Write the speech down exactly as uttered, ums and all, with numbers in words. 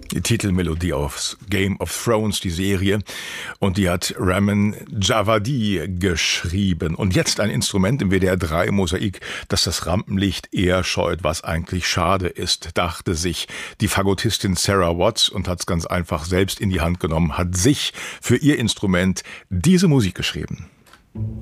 Die Titelmelodie aus Game of Thrones, die Serie. Und die hat Ramin Djawadi geschrieben. Und jetzt ein Instrument im W D R drei Mosaik, das das Rampenlicht eher scheut, was eigentlich schade ist, dachte sich die Fagottistin Sarah Watts und hat es ganz einfach selbst in die Hand genommen, hat sich für ihr Instrument diese Musik geschrieben.